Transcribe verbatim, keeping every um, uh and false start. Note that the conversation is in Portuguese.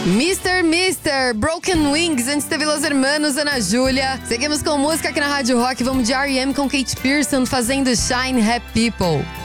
Mister Mister, Broken Wings, antes teve Los Hermanos, Ana Júlia. Seguimos com música aqui na Rádio Rock, vamos de R E M com Kate Pearson fazendo Shine Happy People.